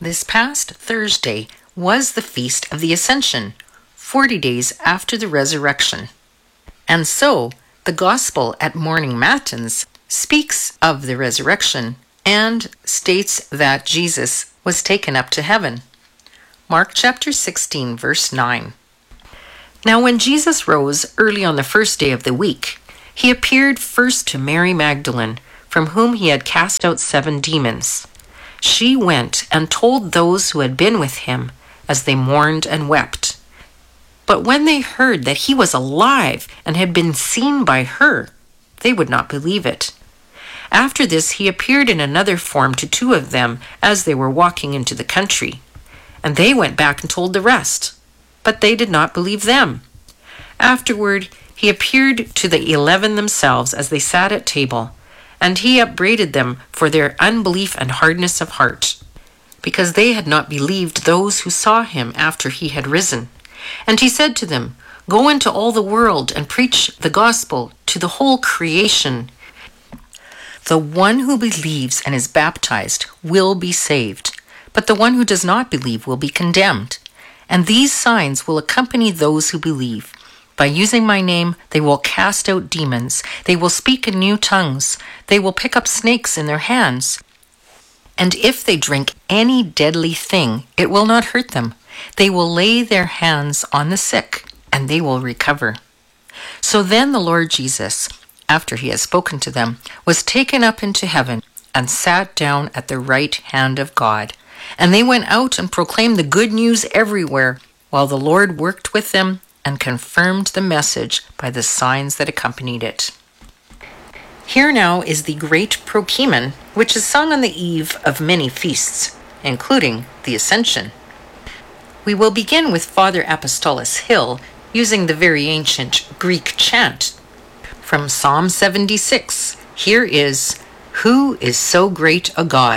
This past Thursday was the Feast of the Ascension, 40 days after the resurrection. And so, the Gospel at morning matins speaks of the resurrection and states that Jesus was taken up to heaven. Mark chapter 16, verse 9. Now when Jesus rose early on the first day of the week, he appeared first to Mary Magdalene, from whom he had cast out 7 demons. She went and told those who had been with him, as they mourned and wept. But when they heard that he was alive and had been seen by her, they would not believe it. After this he appeared in another form to 2 of them as they were walking into the country. And they went back and told the rest, but they did not believe them. Afterward he appeared to the 11 themselves as they sat at table, and he upbraided them for their unbelief and hardness of heart, because they had not believed those who saw him after he had risen. And he said to them, "Go into all the world and preach the gospel to the whole creation. The one who believes and is baptized will be saved, but the one who does not believe will be condemned. And these signs will accompany those who believe. By using my name, they will cast out demons. They will speak in new tongues. They will pick up snakes in their hands. And if they drink any deadly thing, it will not hurt them. They will lay their hands on the sick, and they will recover." So then the Lord Jesus, after he had spoken to them, was taken up into heaven and sat down at the right hand of God. And they went out and proclaimed the good news everywhere, while the Lord worked with them and confirmed the message by the signs that accompanied it. Here now is the great Prokeimen, which is sung on the eve of many feasts, including the Ascension. We will begin with Father Apostolos Hill, using the very ancient Greek chant. From Psalm 76, here is, "Who is so great a God?"